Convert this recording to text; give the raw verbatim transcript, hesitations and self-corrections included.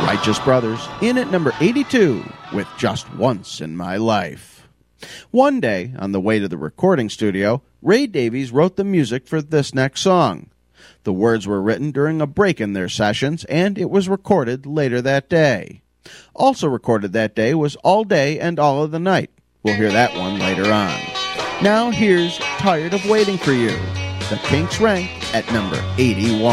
Righteous Brothers in at number eighty-two with Just Once in My Life. One day, on the way to the recording studio, Ray Davies wrote the music for this next song. The words were written during a break in their sessions, and it was recorded later that day. Also recorded that day was All Day and All of the Night. We'll hear that one later on. Now here's Tired of Waiting for You. The Kinks rank at number eighty-one.